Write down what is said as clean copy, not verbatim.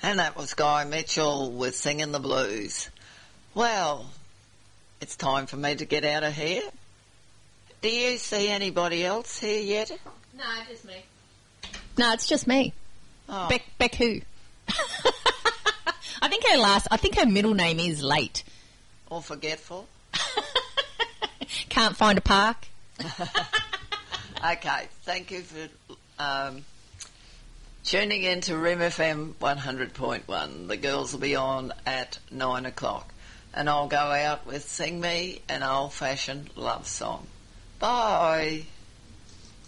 And that was Guy Mitchell with Singing the Blues. Well, it's time for me to get out of here. Do you see anybody else here yet? No, just me. No, it's just me. Oh. Beck who? I think her middle name is Late. Or forgetful? Can't find a park. Okay, thank you for tuning in to Rim FM 100.1. The girls will be on at 9 o'clock. And I'll go out with Sing Me, an old-fashioned love song. Bye.